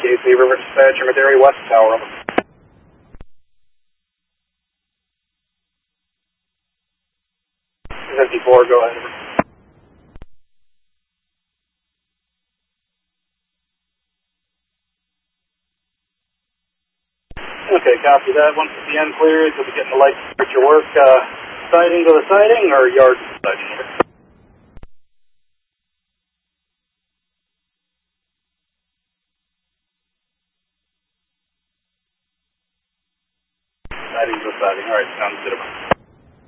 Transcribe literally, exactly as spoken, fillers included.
A C River Dispatcher, Madera West Tower. fifty-four, go ahead. Okay, copy that. Once the end clears, you'll be getting the light to start your work. Uh, siding to the siding or yard to the siding? Siding to the siding. All right, sounds good.